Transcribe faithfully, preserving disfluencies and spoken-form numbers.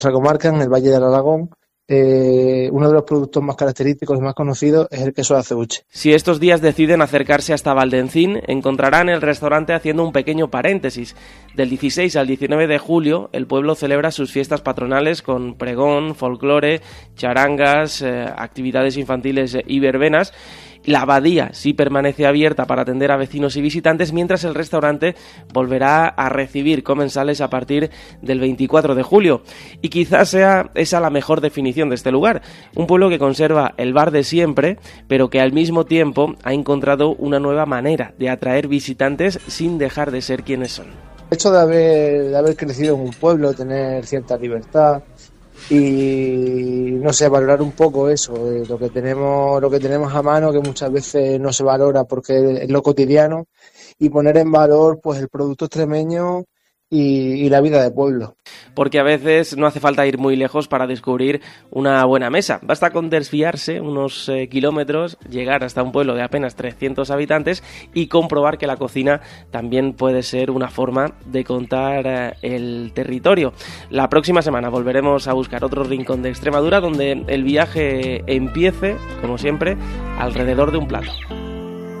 nuestra comarca, en el Valle del Aragón, eh, uno de los productos más característicos y más conocidos es el queso de acebuche. Si estos días deciden acercarse hasta Valdencín, encontrarán el restaurante haciendo un pequeño paréntesis. Del dieciséis al diecinueve de julio, el pueblo celebra sus fiestas patronales con pregón, folclore, charangas, eh, actividades infantiles y verbenas. La abadía sí permanece abierta para atender a vecinos y visitantes, mientras el restaurante volverá a recibir comensales a partir del veinticuatro de julio. Y quizás sea esa la mejor definición de este lugar. Un pueblo que conserva el bar de siempre, pero que al mismo tiempo ha encontrado una nueva manera de atraer visitantes sin dejar de ser quienes son. El hecho de haber, de haber crecido en un pueblo, tener cierta libertad y no sé, valorar un poco eso, eh, lo que tenemos, lo que tenemos a mano, que muchas veces no se valora porque es lo cotidiano, y poner en valor pues el producto extremeño y, y la vida de pueblo. Porque a veces no hace falta ir muy lejos para descubrir una buena mesa. Basta con desviarse unos eh, kilómetros, llegar hasta un pueblo de apenas trescientos habitantes y comprobar que la cocina también puede ser una forma de contar eh, el territorio. La próxima semana volveremos a buscar otro rincón de Extremadura donde el viaje empiece, como siempre, alrededor de un plato.